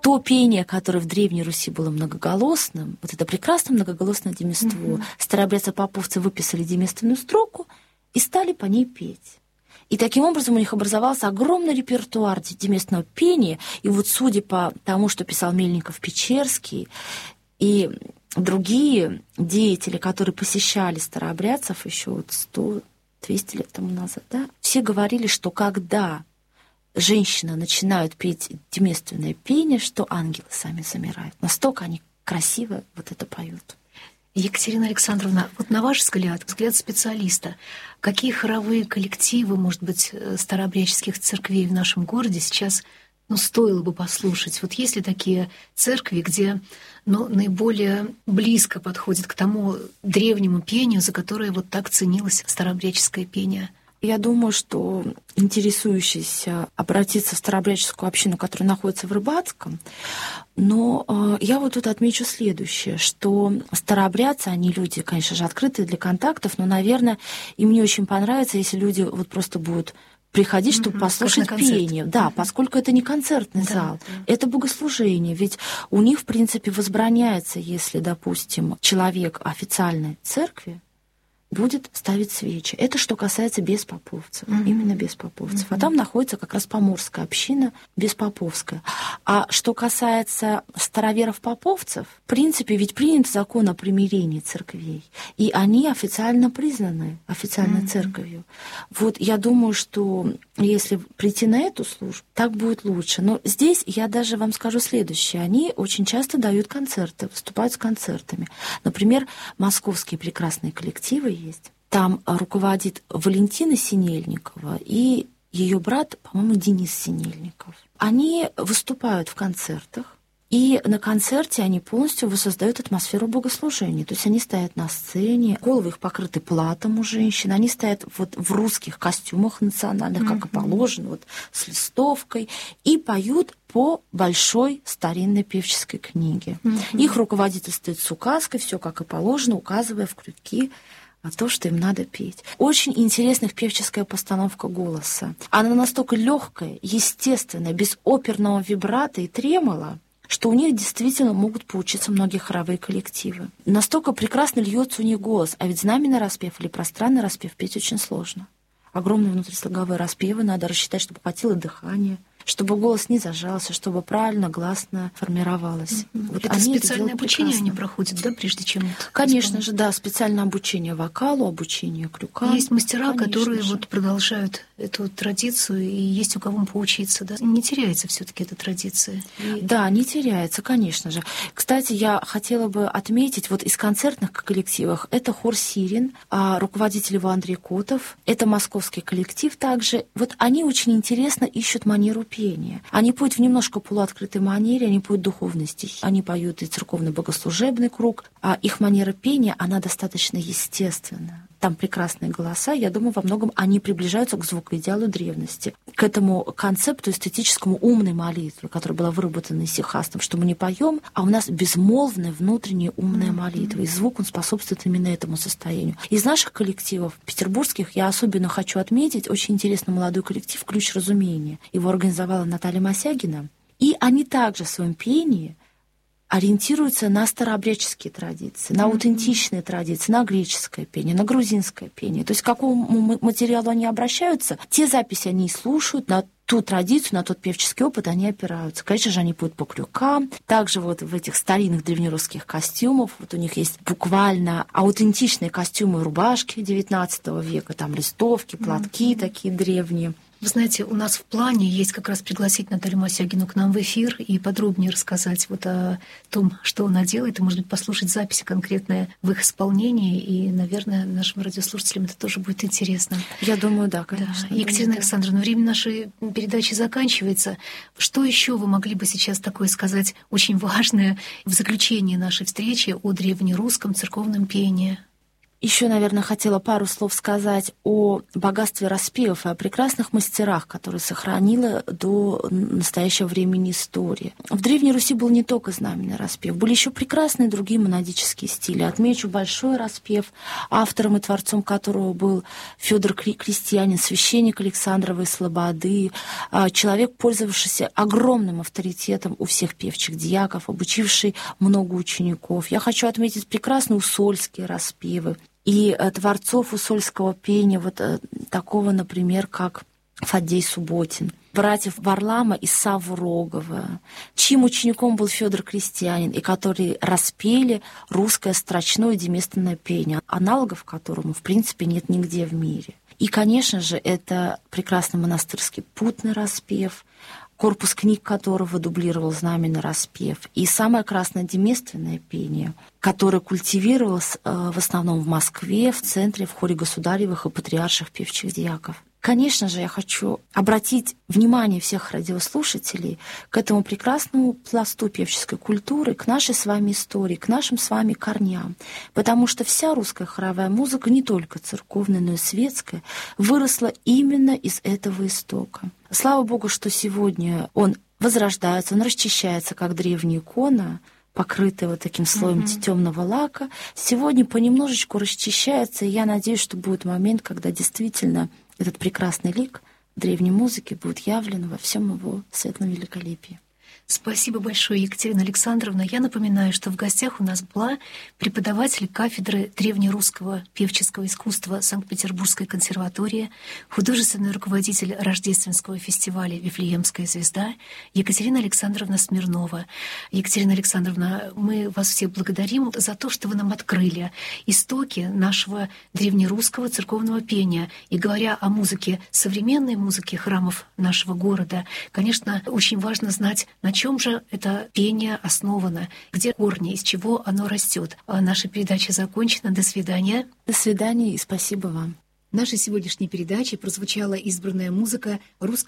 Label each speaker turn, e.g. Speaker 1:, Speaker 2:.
Speaker 1: то пение, которое в Древней Руси было многоголосным, вот это прекрасное многоголосное демество, старообрядцы-поповцы выписали демественную строку и стали по ней петь. И таким образом у них образовался огромный репертуар деместного пения. И вот судя по тому, что писал Мельников-Печерский и другие деятели, которые посещали старообрядцев еще вот 100-200 лет тому назад, да, все говорили, что когда женщины начинают петь деместственное пение, что ангелы сами замирают. Настолько они красиво вот это поют.
Speaker 2: Екатерина Александровна, вот на ваш взгляд, взгляд специалиста, какие хоровые коллективы, может быть, старообрядческих церквей в нашем городе сейчас стоило бы послушать? Вот есть ли такие церкви, где наиболее близко подходит к тому древнему пению, за которое вот так ценилось старообрядческое пение?
Speaker 1: Я думаю, что интересующийся обратиться в старообрядческую общину, которая находится в Рыбацком. Но я вот тут отмечу следующее, что старообрядцы, они люди, конечно же, открытые для контактов, но, наверное, им не очень понравится, если люди вот просто будут приходить, чтобы послушать пение. Да, поскольку это не концертный зал, это богослужение. Ведь у них, в принципе, возбраняется, если, допустим, человек официальной церкви будет ставить свечи. Это что касается беспоповцев, именно беспоповцев. А там находится как раз поморская община беспоповская. А что касается староверов-поповцев, в принципе, ведь принят закон о примирении церквей, и они официально признаны официальной церковью. Вот я думаю, что если прийти на эту службу, так будет лучше. Но здесь я даже вам скажу следующее. Они очень часто дают концерты, выступают с концертами. Например, московские прекрасные коллективы есть. Там руководит Валентина Синельникова и ее брат, по-моему, Денис Синельников. Они выступают в концертах, и на концерте они полностью воссоздают атмосферу богослужения. То есть они стоят на сцене, головы их покрыты платом у женщин, они стоят вот в русских костюмах национальных, как и положено, вот с листовкой, и поют по большой старинной певческой книге. Их руководительствует с указкой, все как и положено, указывая в крючки то, что им надо петь. Очень интересная певческая постановка голоса. Она настолько легкая, естественная, без оперного вибрато и тремола, что у них действительно могут поучиться многие хоровые коллективы. Настолько прекрасно льется у них голос, а ведь знаменный распев или пространный распев петь очень сложно. Огромные внутрислоговые распевы надо рассчитать, чтобы хватило дыхания, чтобы голос не зажался, чтобы правильно, гласно формировалось. Вот
Speaker 2: это специальное обучение они проходят, да, прежде чем...
Speaker 1: Конечно же, да, специальное обучение вокалу, обучение крюка.
Speaker 2: Есть мастера, которые вот продолжают эту традицию, и есть у кого поучиться, да? Не теряется все-таки эта традиция?
Speaker 1: Да, не теряется, конечно же. Кстати, я хотела бы отметить, вот из концертных коллективов это хор «Сирен», а руководитель его Андрей Котов, это московский коллектив также. Вот они очень интересно ищут манеру пения. Они поют в немножко полуоткрытой манере, они поют духовные стихи, они поют и церковный богослужебный круг, а их манера пения, она достаточно естественная. Там прекрасные голоса, я думаю, во многом они приближаются к звукоидеалу древности, к этому концепту эстетическому умной молитвы, которая была выработана исихастом, что мы не поем, а у нас безмолвная внутренняя умная молитва, и звук, он способствует именно этому состоянию. Из наших коллективов петербургских я особенно хочу отметить очень интересный молодой коллектив «Ключ разумения». Его организовала Наталья Мосягина, и они также в своем пении ориентируются на старообрядческие традиции, на аутентичные традиции, на греческое пение, на грузинское пение. То есть к какому материалу они обращаются, те записи они слушают, на ту традицию, на тот певческий опыт они опираются. Конечно же, они поют по крюкам. Также вот в этих старинных древнерусских костюмах, вот у них есть буквально аутентичные костюмы и рубашки XIX века, там листовки, платки такие древние.
Speaker 2: Вы знаете, у нас в плане есть как раз пригласить Наталью Мосягину к нам в эфир и подробнее рассказать вот о том, что она делает, и, может быть, послушать записи конкретные в их исполнении, и, наверное, нашим радиослушателям это тоже будет интересно.
Speaker 1: Я думаю, да, конечно.
Speaker 2: Да. Екатерина Александровна, время нашей передачи заканчивается. Что еще вы могли бы сейчас такое сказать очень важное в заключении нашей встречи о древнерусском церковном пении?
Speaker 1: еще, наверное, хотела пару слов сказать о богатстве распевов и о прекрасных мастерах, которые сохранила до настоящего времени история. В Древней Руси был не только знаменный распев, были еще прекрасные другие монадические стили. Отмечу большой распев, автором и творцом которого был Федор Крестьянин, священник Александровой слободы, человек, пользовавшийся огромным авторитетом у всех певчих дьяков, обучивший много учеников. Я хочу отметить прекрасные усольские распевы и творцов усольского пения, вот такого, например, как Фаддей Субботин, братьев Варлама и Савву Рогова, чьим учеником был Федор Крестьянин, и которые распели русское строчное деместное пение, аналогов которому, в принципе, нет нигде в мире. И, конечно же, это прекрасный монастырский путный распев, корпус книг которого дублировал знаменный распев, и самое краснодеместственное пение, которое культивировалось в основном в Москве, в центре, в хоре государевых и патриарших певчих дьяков. Конечно же, я хочу обратить внимание всех радиослушателей к этому прекрасному пласту певческой культуры, к нашей с вами истории, к нашим с вами корням, потому что вся русская хоровая музыка, не только церковная, но и светская, выросла именно из этого истока. Слава Богу, что сегодня он возрождается, он расчищается, как древняя икона, покрытая вот таким слоем темного лака. Сегодня понемножечку расчищается, и я надеюсь, что будет момент, когда действительно этот прекрасный лик древней музыки будет явлен во всем его светлом великолепии.
Speaker 2: Спасибо большое, Екатерина Александровна. Я напоминаю, что в гостях у нас была преподаватель кафедры древнерусского певческого искусства Санкт-Петербургской консерватории, художественный руководитель рождественского фестиваля «Вифлеемская звезда» Екатерина Александровна Смирнова. Екатерина Александровна, мы вас все благодарим за то, что вы нам открыли истоки нашего древнерусского церковного пения. И говоря о музыке, современной музыке храмов нашего города, конечно, очень важно знать, на чем же это пение основано, где корни, из чего оно растет. Наша передача закончена. До свидания.
Speaker 1: До свидания и спасибо вам.
Speaker 2: В нашей сегодняшней передаче прозвучала избранная музыка русского